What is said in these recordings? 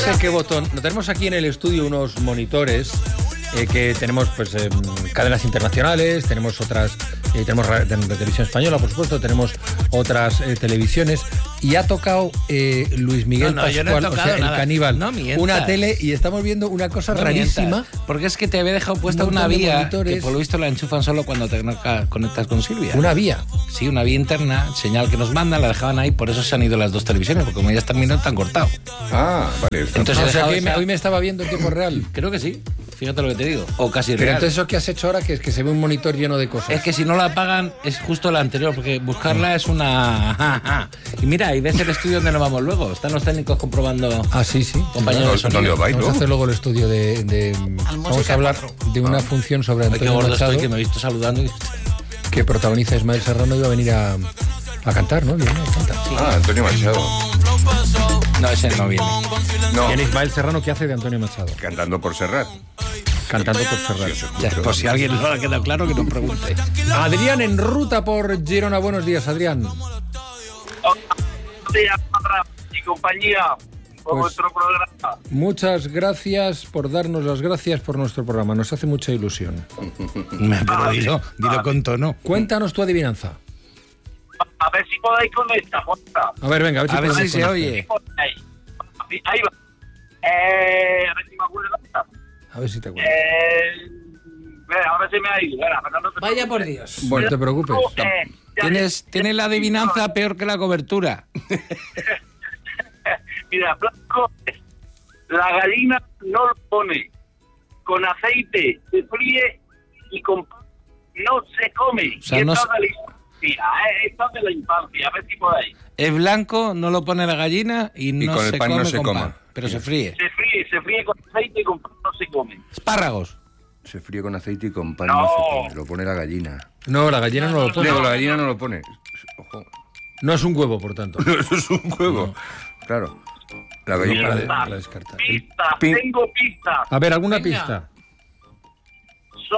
¿Qué botón? No, tenemos aquí en el estudio unos monitores que tenemos pues cadenas internacionales, tenemos otras, tenemos de televisión española, por supuesto, tenemos otras televisiones, y ha tocado Luis Miguel Pascual, o sea, el caníbal, una tele, y estamos viendo una cosa rarísima. Porque es que te había dejado puesta una vía que por lo visto la enchufan solo cuando te conectas con Silvia. ¿Una vía? Sí, una vía interna, señal que nos mandan, la dejaban ahí, por eso se han ido las dos televisiones, porque como ya están mirando, están cortado. Ah, vale. Entonces, o sea, que hoy me estaba viendo en tiempo real. Creo que sí. Fíjate lo que te digo. O casi Pero real. entonces eso que has hecho ahora, que es que se ve un monitor lleno de cosas. Es que si no la apagan es justo la anterior, porque buscarla es una... Y mira, y ves el estudio donde nos vamos luego. Están los técnicos comprobando... Ah, sí, sí. Compañeros de sonido. Vamos a hacer luego el estudio de vamos a hablar de una función sobre Antonio Machado. Que me he visto saludando. Que protagoniza Ismael Serrano, iba a venir a cantar, ¿no? Viene a cantar. Sí. Ah, Antonio Machado. No, ese no viene. No. ¿Quién es Ismael Serrano? ¿Qué hace de Antonio Machado? Cantando por Serrat. Cantando por Serrat. Ya, por si a alguien no le ha quedado claro, que nos pregunte. Adrián en ruta por Girona. Buenos días, Adrián. Buenos días, y compañía, por vuestro programa. Muchas gracias por darnos las gracias por nuestro programa. Nos hace mucha ilusión. Pero dilo con tono. Cuéntanos tu adivinanza. A ver si podéis con esta, porfa. A ver, venga, a ver si se oye. Ahí va. A ver si me acuerdo. A ver si te acuerdas. Ahora se me ha ido. Vaya por Dios. Bueno, no te preocupes. Tienes la adivinanza peor que la cobertura. Mira, Blanco, la gallina no lo pone. Con aceite se fríe y con pan no se come. O sea, y no esto de la infancia, a ver si podéis. Es blanco, no lo pone la gallina y no con el se pan come no se con coma. pan, pero se fríe. Se fríe con aceite y con pan no se come. Espárragos. Se fríe con aceite y con pan No. no se come. Lo pone la gallina. No, la gallina no lo pone. Digo, la gallina no lo pone. Ojo. No es un huevo, por tanto. Eso es un huevo. No. Claro. La gallina Para descartar. Pista, tengo pista. A ver, ¿alguna Venga. pista? Son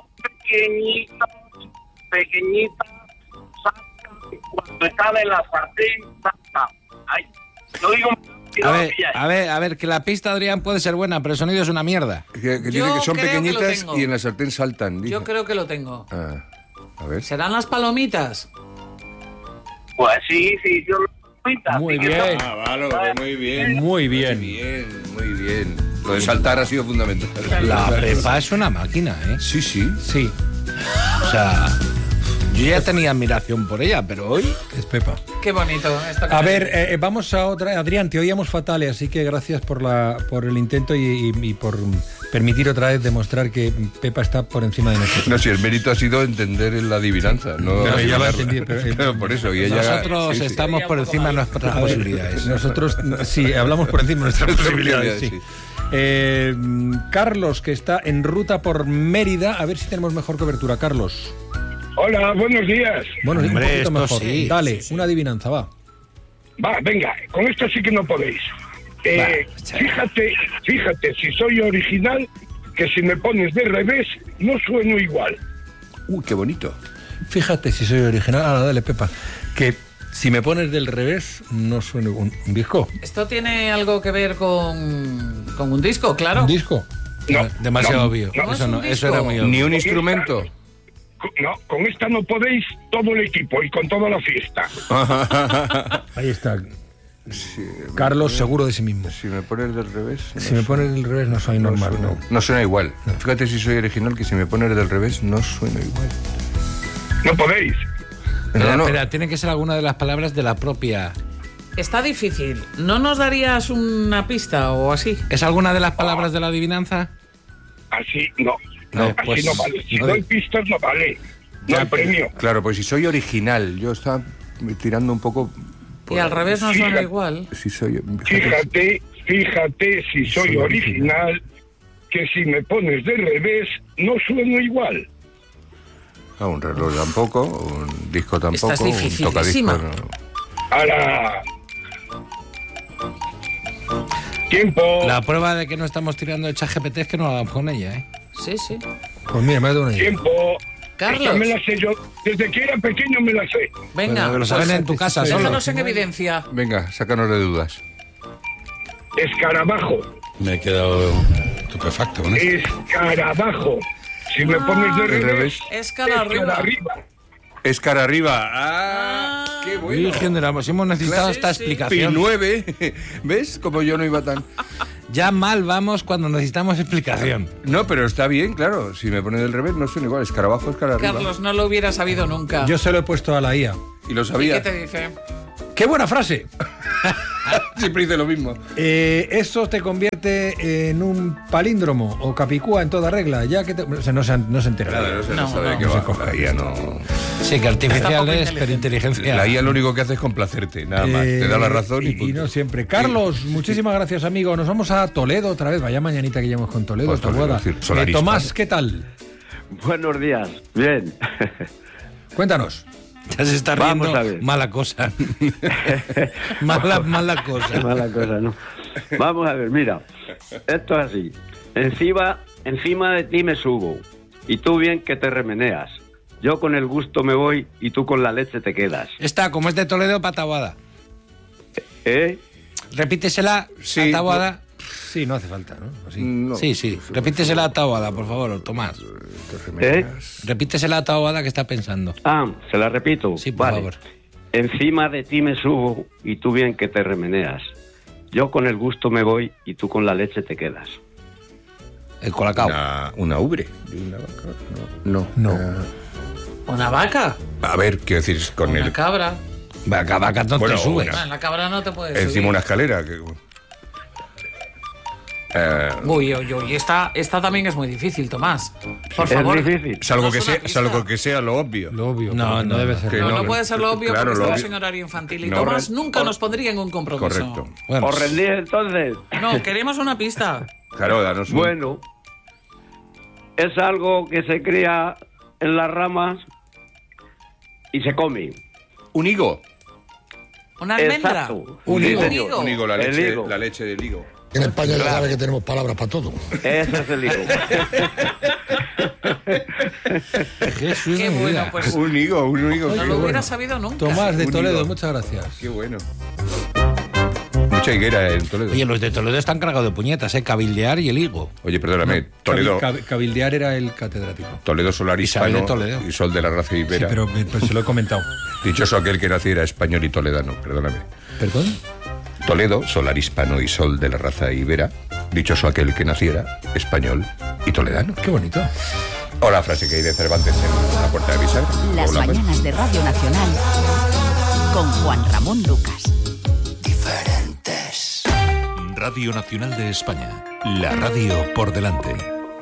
pequeñitas, cuando están en la sartén, ay, no digo... A ver, que la pista, Adrián, puede ser buena, pero el sonido es una mierda. que dice Yo que son creo que lo pequeñitas tengo. y en la sartén saltan. Dice. Yo creo que lo tengo. Ah, a ver. ¿Serán las palomitas? Pues sí, yo lo pinta. Muy bien. Ah, vale, muy bien. Muy bien. Muy bien. Lo de saltar ha sido fundamental. La prepa es una máquina, ¿eh? Sí, sí. Sí, O sea, yo ya tenía admiración por ella, pero hoy... es Pepa. Qué bonito. Esto que A me- ver, vamos a otra. Adrián, te oíamos fatal, así que gracias por el intento y por permitir otra vez demostrar que Pepa está por encima de nosotros. No, si el mérito ha sido entender la adivinanza, no Pero ella lo ha adivinarla. entendido, pero- Claro, por eso. Y ella, Nosotros sí. estamos por encima de nuestras posibilidades. Nosotros sí, hablamos por encima de nuestras posibilidades. Sí. Sí. Carlos, que está en ruta por Mérida, a ver si tenemos mejor cobertura. Carlos. Hola, buenos días. Bueno, un Hombre, poquito esto mejor. sí. Dale, una adivinanza, va. Va, venga, con esto sí que no podéis. Fíjate, si soy original, que si me pones de revés, no sueno igual. Uy, qué bonito. Fíjate si soy original. Ahora, dale, Pepa. Que si me pones del revés, no suena un disco. Esto tiene algo que ver con un disco, claro. ¿Un disco? No, Demasiado no, obvio. no. Eso, no, Es un eso era disco. muy obvio. Ni un instrumento. No, con esta no podéis todo el equipo y con toda la fiesta. Ahí está. Carlos, seguro de sí mismo. Si me pones del revés. Si me pones del revés, no soy normal, ¿no? No suena igual. Fíjate si soy original, que si me pones del revés, no suena igual. No podéis. Espera, tiene que ser alguna de las palabras de la propia... Está difícil. ¿No nos darías una pista o así? ¿Es alguna de las palabras de la adivinanza? Así no. No, Así pues, no vale. Si no doy de- pistas no vale. No hay premio. Claro, pues si soy original, yo estaba tirando un poco... Y al revés no suena Fíjate. igual. Si soy... Fíjate si soy original, que si me pones de revés, no sueno igual. Ah, un reloj tampoco, un disco tampoco, Esta es un dificilísima. tocadiscos. No. Ahora. Tiempo. La prueba de que no estamos tirando de ChatGPT es que no lo hagamos con ella, ¿eh? Sí, sí. Pues mira, me ha dado una idea. Tiempo. Carlos. Esta me la sé yo. Desde que era pequeño me la sé. Venga, Pero lo saben en tu casa solo. déjanos en evidencia. Venga, sácanos de dudas. Escarabajo. Me he quedado estupefacto con esto. Escarabajo. Si me pones de revés, Es cara arriba. Es cara arriba. ¡Ah! ¡Qué bueno! Virgen de la... Si hemos necesitado esta explicación. Pi 9. ¿Ves? Como yo no iba tan... Ya mal vamos cuando necesitamos explicación. No, pero está bien, claro. Si me pones del revés, no suena igual. Escarabajo es cara arriba. Carlos, no lo hubiera sabido nunca. Yo se lo he puesto a la IA. Y lo ¿Y sabía. qué te dice? ¡Qué buena frase! Siempre dice lo mismo. Eso te convierte en un palíndromo o capicúa en toda regla, ya que o sea, no se entera. Claro, no se No, sabe no. qué No se va. coge. La IA no... Sí, que artificial Está poco es, inteligente. pero inteligencia. La IA lo único que hace es complacerte, nada más. Te da la razón y y punto. no siempre. Carlos, muchísimas gracias, amigo. Nos vamos a Toledo otra vez. Vaya mañanita que llevamos con Toledo. Pues esta Toledo, boda. es decir, solarista. Tomás, ¿qué tal? Buenos días. Bien. Cuéntanos. Ya se está riendo. Vamos a ver. Mala cosa. mala cosa. Mala cosa, ¿no? Vamos a ver, mira. Esto es así. Encima de ti me subo. Y tú bien que te remeneas. Yo con el gusto me voy y tú con la leche te quedas. Está, como es de Toledo, pataboada. ¿Eh? Repítesela, Sí, taboada. Sí, no hace falta, ¿no? Así. No, Sí. Repítesela, taboada, por favor, Tomás. ¿Eh? Repítesela, taboada, que está pensando. Ah, se la repito. Sí, por Vale. favor. Encima de ti me subo y tú bien que te remeneas. Yo con el gusto me voy y tú con la leche te quedas. El colacao. Una ubre. Una vaca. No. No. ¿Una vaca? A ver, quiero decir, con ¿Una el... cabra? Vaca no Bueno, te subes. una- Ah, en la cabra no te puedes Encima subir. una escalera. Que... Uy, esta también es muy difícil, Tomás. Por Es favor. difícil. salvo, No que es una sea, pista. salvo que sea lo obvio. Lo obvio. No, pero no, debe no. ser. Que No, no, no puede ser lo obvio claro, porque lo estamos obvio. en horario infantil y No, Tomás re- nunca nos pondría en un compromiso. Correcto. Bueno, ¿Os rendís entonces? No, queremos una pista. Claro, danos un... Bueno, es algo que se cría en las ramas y se come. Un higo. ¿Una almendra? Exacto. Un Sí, higo. señor. Un higo, El higo. la leche del higo. En España ya sabe que tenemos palabras para todo. Ese es el higo. Jesús Qué de mi bueno, vida. pues Un higo. no qué lo bueno. hubiera sabido nunca. Tomás de Un Toledo, higo. muchas gracias. Qué bueno. Mucha higuera en Toledo. Oye, los de Toledo están cargados de puñetas, Cabildear y el higo. Oye, perdóname. Toledo, Cabildear era el catedrático. Toledo solar Isabel hispano de Toledo. y sol de la raza Sí, ibera. pero se lo he comentado. Dichoso aquel que naciera español y toledano, perdóname. ¿Perdón? Toledo, solar hispano y sol de la raza ibera. Dichoso aquel que naciera español y toledano. Qué bonito. O la frase que hay de Cervantes en la puerta de Bisagra. Las O la- mañanas de Radio Nacional con Juan Ramón Lucas. Diferentes. Radio Nacional de España. La radio por delante.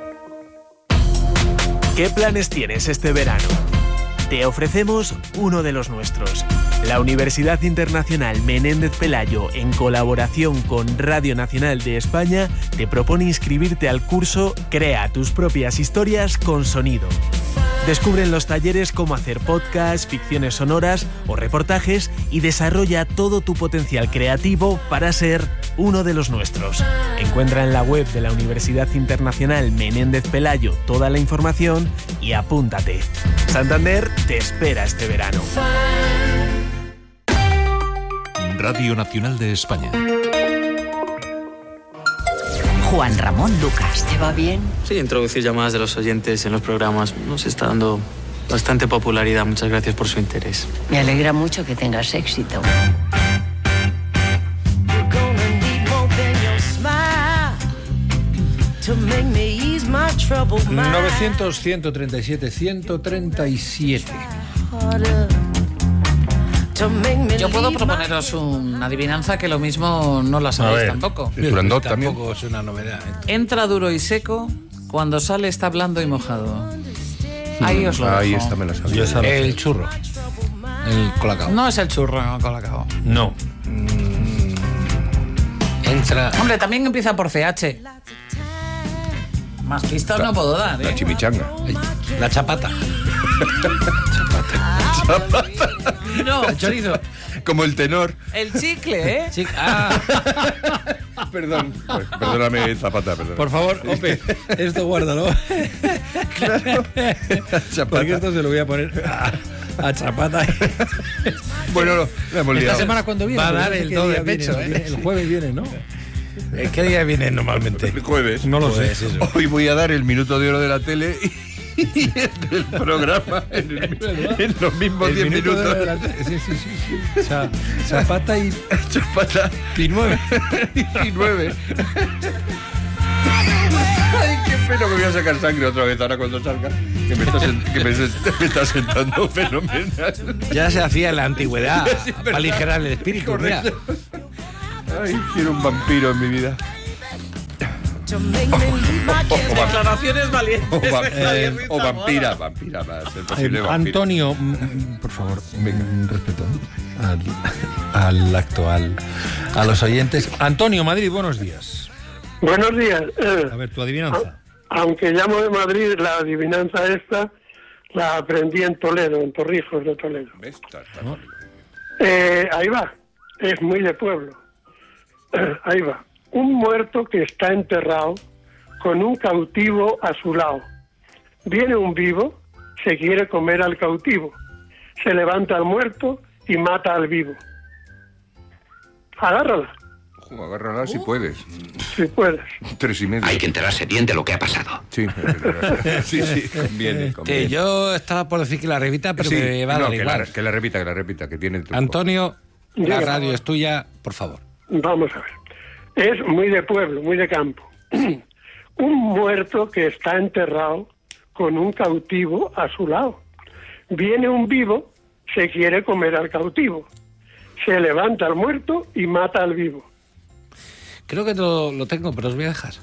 ¿Qué planes tienes este verano? Te ofrecemos uno de los nuestros. La Universidad Internacional Menéndez Pelayo, en colaboración con Radio Nacional de España, te propone inscribirte al curso Crea tus propias historias con sonido. Descubre en los talleres cómo hacer podcasts, ficciones sonoras o reportajes y desarrolla todo tu potencial creativo para ser uno de los nuestros. Encuentra en la web de la Universidad Internacional Menéndez Pelayo toda la información y apúntate. Santander te espera este verano. Radio Nacional de España. Juan Ramón Lucas. ¿Te va bien? Sí, introducir llamadas de los oyentes en los programas nos está dando bastante popularidad. Muchas gracias por su interés. Me alegra mucho que tengas éxito. 900, 137, 137. Yo puedo proponeros una adivinanza que lo mismo no la sabéis tampoco. Turandot también. Tampoco es una novedad. Entra duro y seco, cuando sale está blando y mojado. Ahí os lo dejo. Ahí está, me la sabía. El churro. El colacao. No es el churro, no, colacao. No. Entra. Hombre, también empieza por CH. Más pistas no puedo dar, La ¿eh? chimichanga. La chapata. No, El chorizo. Como el tenor. el chicle, ¿eh? Sí. Ah, Perdón. Perdóname, Zapata, perdón. Por favor, Ope, esto guárdalo. Porque esto se lo voy a poner a Chapata. Bueno, no, la hemos Esta liado. semana cuando viene. Va a Porque dar no sé el qué do de día pecho, viene, ¿eh? El jueves viene, ¿no? ¿Qué día viene normalmente? El jueves. No lo Pues sé. eso. Hoy voy a dar el minuto de oro de la tele y el programa en los mismos 10 minutos. Sí. Zapata y Chapata 9. y 9. Ay, qué pena, me voy a sacar sangre otra vez ahora cuando salga. Que me está sentando fenomenal. Ya se hacía en la antigüedad Sí, para ¿verdad? aligerar el espíritu. Mira. Correcto. Ay, quiero un vampiro en mi vida. Declaraciones valientes. O vampira va a ser posible. vampira. Antonio, por favor, respeto al actual, a los oyentes. Antonio, Madrid, buenos días. Buenos días. A ver, tu adivinanza. Aunque llamo de Madrid, la adivinanza esta la aprendí en Toledo, en Torrijos de Toledo. ¿No? Ahí va, es muy de pueblo. Ahí va. Un muerto que está enterrado con un cautivo a su lado. Viene un vivo, se quiere comer al cautivo. Se levanta al muerto y mata al vivo. Agárrala. Agárrala si puedes. Si puedes. 3:30. Hay que enterarse bien de lo que ha pasado. Sí, sí, conviene. Que yo estaba por decir que la repita, pero Sí, me va a dar igual. que la repita, que tiene truco. Antonio, la Llega. radio es tuya, por favor. Vamos a ver. Es muy de pueblo, muy de campo. Un muerto que está enterrado con un cautivo a su lado. Viene un vivo, se quiere comer al cautivo. Se levanta al muerto y mata al vivo. Creo que lo tengo, pero os voy a dejar.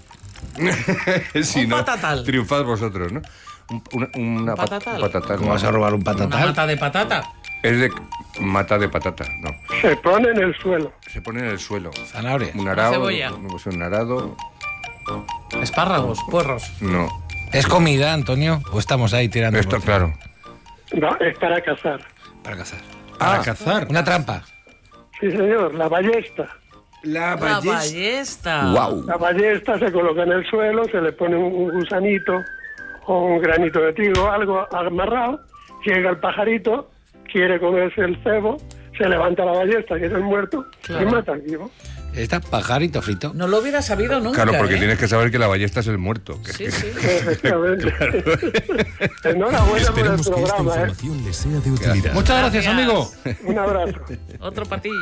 Sí, Un ¿no? patatal. Triunfad vosotros, ¿no? Una patatal. patatal. ¿Cómo vas a robar un Una patatal? mata de patata. Es de mata de patata, no. Se pone en el suelo. Se pone en el suelo. Zanahoria. Un arado. cebolla. Un arado. Espárragos, puerros. No. ¿Es comida, Antonio? ¿O estamos ahí tirando? Esto, por- claro. No, es para cazar. Para cazar. Para cazar. Una trampa. Sí, señor, la ballesta. La ballesta. La ballesta se coloca en el suelo, se le pone un gusanito o un granito de trigo, algo amarrado. Llega el pajarito, quiere comerse el cebo, se levanta la ballesta, que es el muerto, Claro. y mata al vivo. Está pajarito frito. No lo hubiera sabido nunca. Claro, porque ¿eh? tienes que saber que la ballesta es el muerto. que- Sí, sí. Efectivamente. Enhorabuena por el Esperamos que esta programa. información les sea de utilidad. Muchas gracias, amigo. Un abrazo. Otro para ti.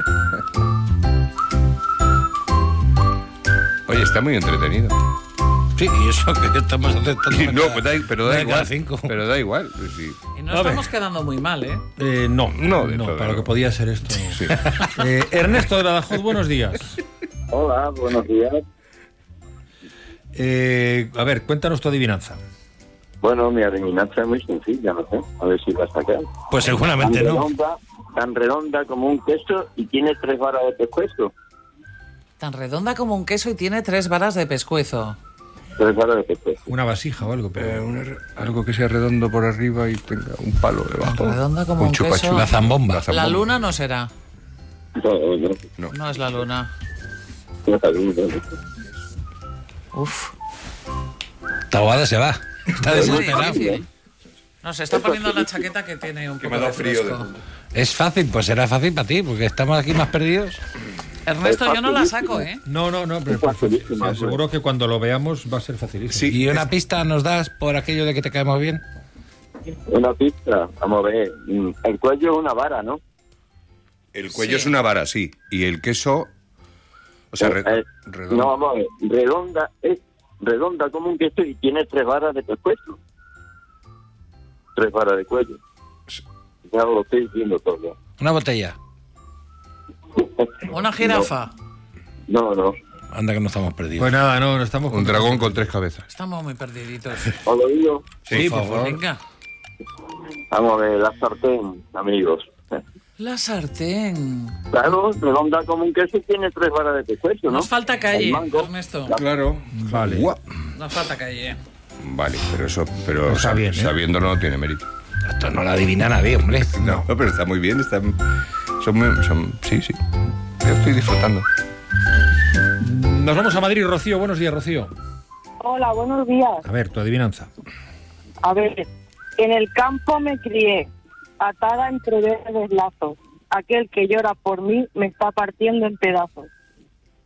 Oye, está muy entretenido. Sí, y eso que estamos aceptando. No, pues pero da Venga, igual. 5. Pero da igual. Sí. Y no estamos quedando muy mal, ¿eh? No, No, de todo, para lo no. que podía ser esto. no. Sí. Ernesto de Badajoz, buenos días. Hola, buenos días. A ver, cuéntanos tu adivinanza. Bueno, mi adivinanza es muy sencilla, no sé, a ver si la sacas. Pues seguramente no. Tan redonda como un queso y tiene 3 varas de pescuezo. Tan redonda como un queso y tiene 3 varas de pescuezo. 3 varas de pescuezo. Una vasija o algo, pero... Algo que sea redondo por arriba y tenga un palo debajo. Redonda como un chupa queso. chup. La zambomba. La luna no será. No, No es la luna. no está bien, ¿no? Uf. Taboada se va. Está Es muy desesperado. difícil. No, se está poniendo la chaqueta que tiene un poco me da de frío fresco. Es fácil, pues será fácil para ti, porque estamos aquí más perdidos. Ernesto, yo no la saco, ¿eh? No, pero te aseguro que cuando lo veamos va a ser facilísimo. ¿Y una pista nos das por aquello de que te caemos bien? Una pista, vamos a ver. El cuello es una vara, ¿no? El cuello Sí. es una vara, sí. Y el queso. O sea, redondo. No, vamos a ver. Redonda como un queso y tiene 3 varas de pescuezo. 3 varas de cuello. Ya lo estoy diciendo todo. Una botella. Una jirafa. No. Anda que no estamos perdidos. Pues nada, no estamos... Un dragón con 3 cabezas. Estamos muy perdiditos. ¿Os lo digo? Sí, por favor. Venga. Vamos a ver, la sartén, amigos. La sartén. Claro, redonda como un queso y tiene 3 varas de pescuezo, ¿no? Nos falta calle, El mango. Ernesto. Claro. Vale. Nos falta calle. Vale, pero Está bien, ¿eh? sabiéndolo no tiene mérito. Esto no lo adivina nadie, hombre. No, pero está muy bien. Sí. Yo estoy disfrutando. Nos vamos a Madrid, Rocío. Buenos días, Rocío. Hola, buenos días. A ver, tu adivinanza. A ver, en el campo me crié, atada entre verdes lazos. Aquel que llora por mí me está partiendo en pedazos.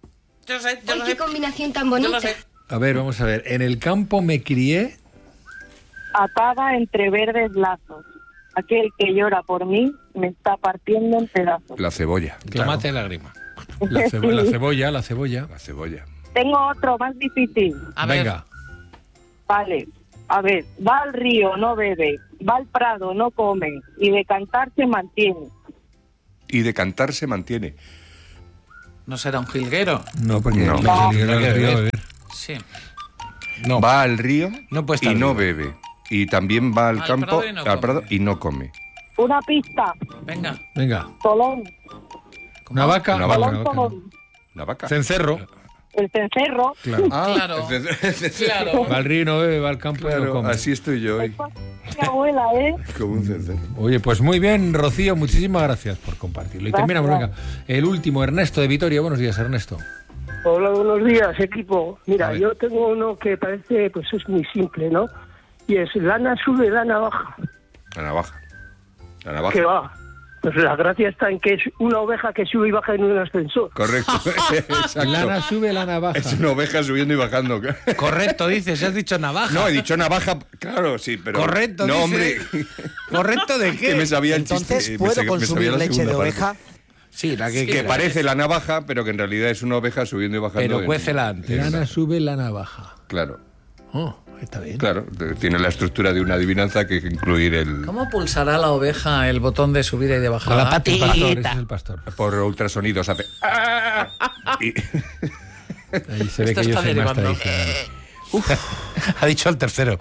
Yo sé. Qué combinación tan bonita. A ver, vamos a ver. En el campo me crié. Atada entre verdes lazos. Aquel que llora por mí me está partiendo en pedazos. La cebolla. Tomate lágrima. La cebolla. La cebolla. Tengo otro más difícil. Venga. Vale. A ver, va al río, no bebe. Va al prado, no come. Y de cantar se mantiene. Y de cantar se mantiene. ¿No será un jilguero? No, porque No. el río a beber. Sí. No. Va al río No puede y estar no vivo. bebe. Y también va al campo, prado y no al prado come. y no come. Una pista. Venga. Tolón. Una vaca. La vaca. Cencerro. El cencerro. Claro. Claro. Claro. Va al río y no bebe, va al campo y no come. Así estoy yo hoy. Mi abuela, Como un cencerro. Oye, pues muy bien, Rocío, muchísimas gracias por compartirlo. Y terminamos, venga. El último, Ernesto de Vitoria. Buenos días, Ernesto. Hola, buenos días, equipo. A Mira, ver. yo tengo uno que parece, pues es muy simple, ¿no? Y es lana sube, lana baja. La navaja. ¿Qué va? Pues la gracia está en que es una oveja que sube y baja en un ascensor. Correcto. Exacto. Lana sube, lana baja. Es una oveja subiendo y bajando. Correcto, dices, has dicho navaja. No, he dicho navaja, claro, sí, pero... Correcto, no, dice. hombre. ¿Correcto de qué? Que me sabía el Entonces, chiste. ¿puedo me sabía consumir la leche segunda de parte. oveja? Sí, la Que parece la navaja, pero que en realidad es una oveja subiendo y bajando. Pero cuécela antes. Lana sube, lana baja. Claro. Oh, está bien. Claro, tiene la estructura de una adivinanza que incluir el... ¿Cómo pulsará la oveja el botón de subida y de bajada? Con la patita. Ese es el pastor. Por ultrasonidos hace... Y- Ahí se ve Esto que yo está soy más derivando. tradicional. Ha dicho el tercero.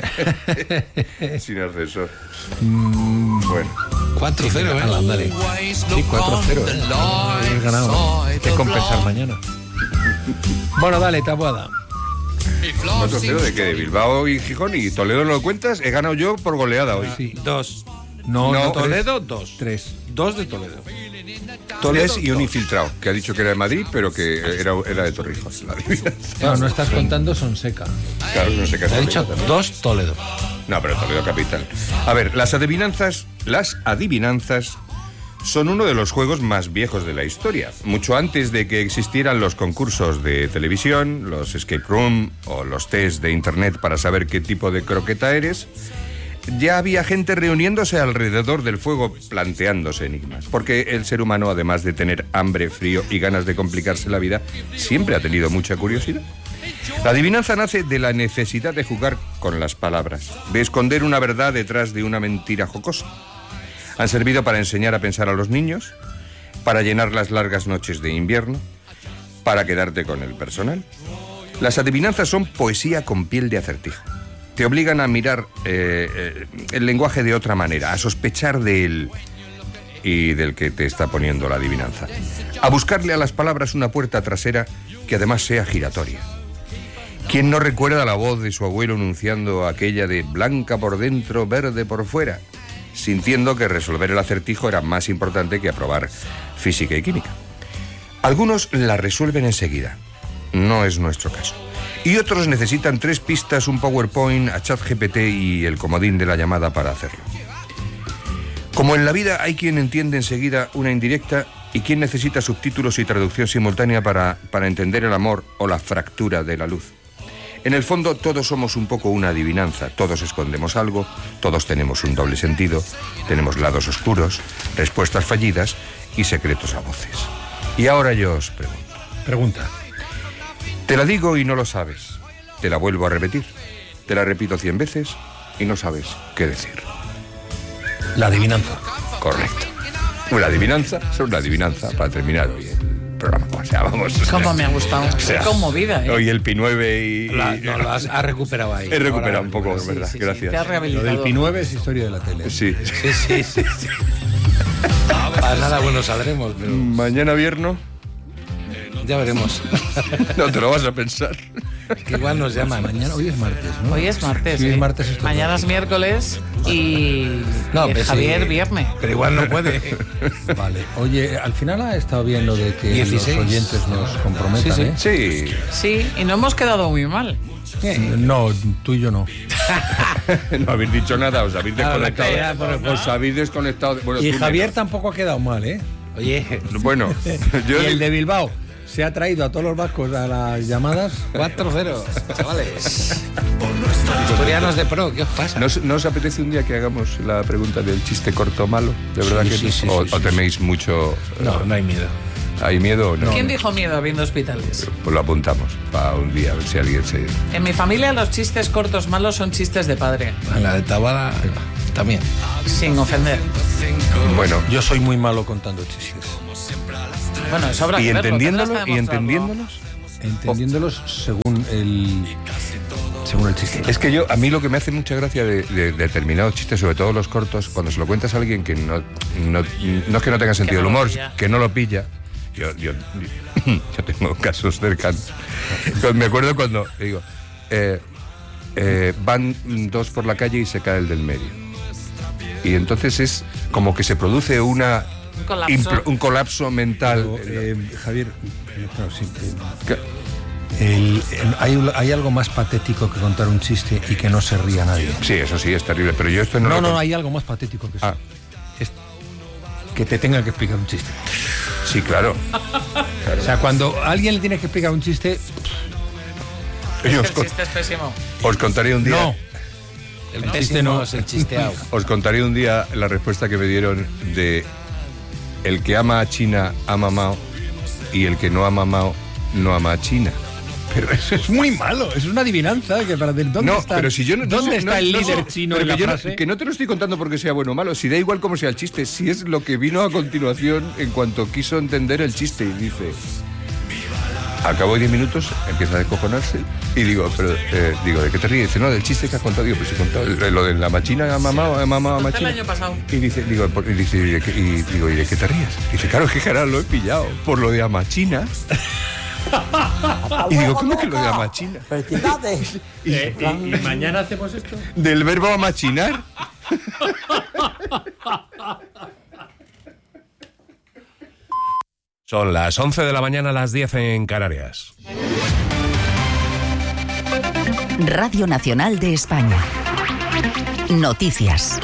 Sin ascensor. Bueno. 4-0, ¿eh? Ala, ándale. Sí, 4-0. Hemos ganado. Hay que compensar mañana. Bueno, dale, Taboada. 4-0 de qué, de Bilbao y Gijón, y Toledo no lo cuentas, he ganado yo por goleada hoy. Sí. 2. No, No, Toledo, 2. 3. 2 de Toledo. Toles y un infiltrado, que ha dicho que era de Madrid, pero que era de Torrijos. La adivinanza. Claro, no estás contando Sonseca. Claro, no sé qué Ha hacer. dicho 2 Toledo. No, pero Toledo capital. A ver, las adivinanzas son uno de los juegos más viejos de la historia. Mucho antes de que existieran los concursos de televisión, los escape room o los test de internet para saber qué tipo de croqueta eres, ya había gente reuniéndose alrededor del fuego planteándose enigmas. Porque el ser humano, además de tener hambre, frío y ganas de complicarse la vida, siempre ha tenido mucha curiosidad. La adivinanza nace de la necesidad de jugar con las palabras, de esconder una verdad detrás de una mentira jocosa. Han servido para enseñar a pensar a los niños, para llenar las largas noches de invierno, para quedarte con el personal. Las adivinanzas son poesía con piel de acertijo. Te obligan a mirar el lenguaje de otra manera, a sospechar de él y del que te está poniendo la adivinanza. A buscarle a las palabras una puerta trasera que además sea giratoria. ¿Quién no recuerda la voz de su abuelo anunciando aquella de blanca por dentro, verde por fuera? Sintiendo que resolver el acertijo era más importante que aprobar física y química. Algunos la resuelven enseguida. No es nuestro caso. Y otros necesitan 3 pistas, un PowerPoint, a ChatGPT y el comodín de la llamada para hacerlo. Como en la vida hay quien entiende enseguida una indirecta y quien necesita subtítulos y traducción simultánea para entender el amor o la fractura de la luz. En el fondo todos somos un poco una adivinanza, todos escondemos algo, todos tenemos un doble sentido, tenemos lados oscuros, respuestas fallidas y secretos a voces. Y ahora yo os pregunto. Pregunta. Te la digo y no lo sabes, te la vuelvo a repetir, te la repito 100 veces y no sabes qué decir. La adivinanza. Correcto. Una adivinanza, es una adivinanza para terminar hoy el programa. O sea, vamos. Cómo me ha gustado. O sea, Qué conmovida, ¿eh? Hoy el Pi9 y... No, lo has recuperado ahí. He recuperado Ahora, un poco, sí, ¿verdad? sí, sí, Gracias. te has Lo rehabilitado. del Pi9 es historia de la tele. Sí. Sí. Para nada bueno saldremos, pero Mañana viernes. ya veremos. No te lo vas a pensar. Que igual nos llaman. Mañana, hoy es martes, ¿no? Hoy es martes. Sí, ¿eh? es martes esto. Mañana es miércoles y, No, y pues Javier sí. viernes. Pero igual no puede. Vale. Oye, al final ha estado bien lo de que 16. los oyentes nos comprometan, Sí, ¿eh? Sí. Sí, y no hemos quedado muy mal. No, tú y yo no. No habéis dicho nada, os habéis desconectado. ya, Os habéis desconectado. Bueno, Y tú Javier menos. tampoco ha quedado mal, ¿eh? Oye, Bueno, yo Y el de Bilbao. se ha traído a todos los vascos a las llamadas. 4-0, chavales. Asturianos de pro, ¿qué os pasa? ¿No os apetece un día que hagamos la pregunta del chiste corto malo? ¿De verdad que sí, no? ¿O tenéis mucho...? No hay miedo. ¿Hay miedo o no? ¿Quién dijo miedo habiendo hospitales? Pues lo apuntamos para un día, a ver si alguien se... En mi familia los chistes cortos malos son chistes de padre. La de Tabada también. Sin ofender. Bueno. Yo soy muy malo contando chistes. Bueno, eso habrá ¿Y que verlo, entendiéndolos? ¿Y entendiéndolos? Entendiéndolos según el chiste. Es que a mí lo que me hace mucha gracia de determinados chistes, sobre todo los cortos, cuando se lo cuentas a alguien que no es que no tenga sentido del humor, que no lo pilla. Yo tengo casos cercanos. Me acuerdo cuando digo, van dos por la calle y se cae el del medio. Y entonces es como que se produce un colapso mental. Pero, Javier, claro, sí, hay algo más patético que contar un chiste y que no se ría nadie. Sí, eso sí, es terrible. Pero yo esto no. No, hay algo más patético que eso. Es que te tengan que explicar un chiste. Sí, claro. O sea, cuando a alguien le tienes que explicar un chiste... El chiste es pésimo. Os contaré un día... No. El chiste no es el chisteado. Os contaré un día la respuesta que me dieron de el que ama a China ama Mao y el que no ama Mao no ama a China. Pero eso es muy malo, es una adivinanza que para decir ¿dónde está, pero si yo ¿dónde está el líder chino en la frase? Que no te lo estoy contando porque sea bueno o malo, si da igual cómo sea el chiste, si es lo que vino a continuación en cuanto quiso entender el chiste y dice, acabo de 10 minutos, empieza a descojonarse y digo, ¿de qué te ríes? Dice, no, del chiste que has contado. Digo, pues he contado lo de la machina, mamá, machina. El año pasado. Y dice, ¿y de qué te ríes? Dice, claro, es que cara, lo he pillado por lo de amachina. Y digo, ¿cómo que lo de amachina? ¿Y mañana hacemos esto? ¿Del verbo amachinar? Son las 11 de la mañana, las 10 en Canarias. Radio Nacional de España. Noticias.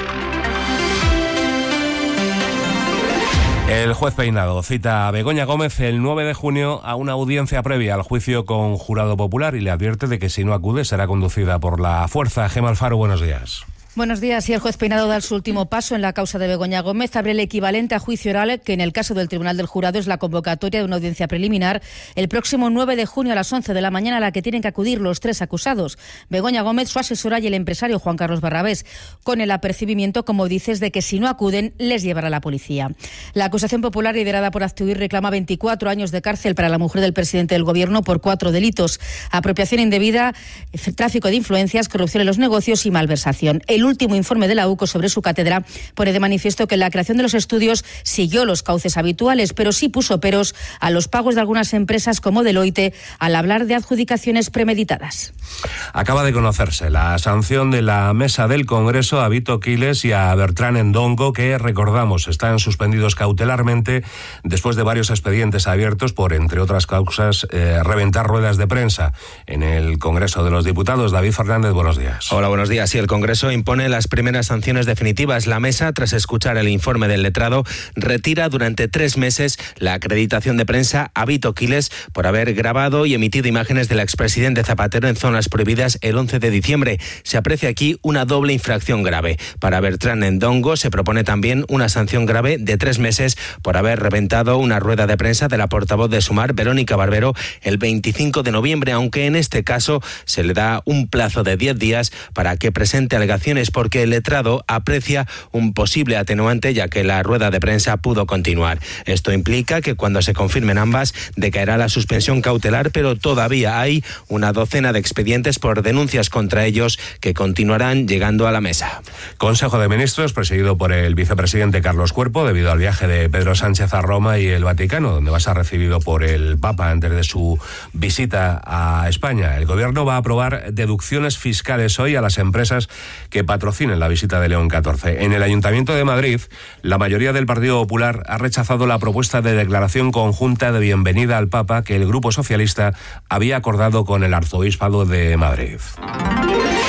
El juez Peinado cita a Begoña Gómez el 9 de junio a una audiencia previa al juicio con jurado popular y le advierte de que si no acude será conducida por la fuerza. Gemma Alfaro, buenos días. Buenos días. Y el juez Peinado da su último paso en la causa de Begoña Gómez. Abre el equivalente a juicio oral, que en el caso del Tribunal del Jurado es la convocatoria de una audiencia preliminar el próximo 9 de junio a las 11 de la mañana, a la que tienen que acudir los tres acusados: Begoña Gómez, su asesora y el empresario Juan Carlos Barrabés, con el apercibimiento, como dices, de que si no acuden les llevará la policía. La acusación popular, liderada por Aztuir, reclama 24 años de cárcel para la mujer del presidente del Gobierno por 4 delitos: apropiación indebida, tráfico de influencias, corrupción en los negocios y malversación. El último informe de la UCO sobre su cátedra pone de manifiesto que la creación de los estudios siguió los cauces habituales, pero sí puso peros a los pagos de algunas empresas como Deloitte al hablar de adjudicaciones premeditadas. Acaba de conocerse la sanción de la mesa del Congreso a Vito Quiles y a Bertrán Endongo, que, recordamos, están suspendidos cautelarmente después de varios expedientes abiertos por, entre otras causas, reventar ruedas de prensa en el Congreso de los Diputados. David Fernández, buenos días. Hola, buenos días. Sí, el Congreso impone las primeras sanciones definitivas. La mesa, tras escuchar el informe del letrado, retira durante 3 meses la acreditación de prensa a Vito Quiles por haber grabado y emitido imágenes del expresidente Zapatero en zonas prohibidas el 11 de diciembre. Se aprecia aquí una doble infracción grave. Para Bertrán Endongo se propone también una sanción grave de 3 meses por haber reventado una rueda de prensa de la portavoz de Sumar, Verónica Barbero, el 25 de noviembre, aunque en este caso se le da un plazo de 10 días para que presente alegaciones, porque el letrado aprecia un posible atenuante, ya que la rueda de prensa pudo continuar. Esto implica que cuando se confirmen ambas decaerá la suspensión cautelar, pero todavía hay una docena de expedientes por denuncias contra ellos que continuarán llegando a la mesa. Consejo de Ministros presidido por el vicepresidente Carlos Cuerpo debido al viaje de Pedro Sánchez a Roma y el Vaticano, donde va a ser recibido por el Papa antes de su visita a España. El Gobierno va a aprobar deducciones fiscales hoy a las empresas que patrocinen la visita de León XIV. En el Ayuntamiento de Madrid, la mayoría del Partido Popular ha rechazado la propuesta de declaración conjunta de bienvenida al Papa que el Grupo Socialista había acordado con el Arzobispado de Madrid.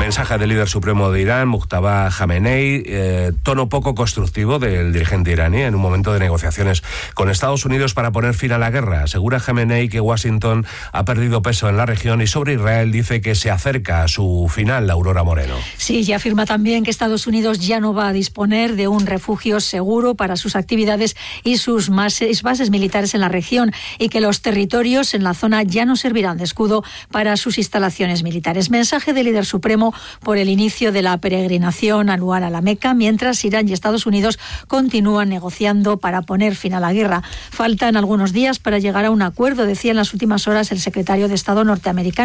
Mensaje del líder supremo de Irán, Mujtaba Khamenei, tono poco constructivo del dirigente iraní en un momento de negociaciones con Estados Unidos para poner fin a la guerra. Asegura Khamenei que Washington ha perdido peso en la región y sobre Israel dice que se acerca a su final. Aurora Moreno. Sí, y afirma también que Estados Unidos ya no va a disponer de un refugio seguro para sus actividades y sus bases militares en la región, y que los territorios en la zona ya no servirán de escudo para sus instalaciones militares. Mensaje del líder supremo por el inicio de la peregrinación anual a la Meca, mientras Irán y Estados Unidos continúan negociando para poner fin a la guerra. Faltan algunos días para llegar a un acuerdo, decía en las últimas horas el secretario de Estado norteamericano.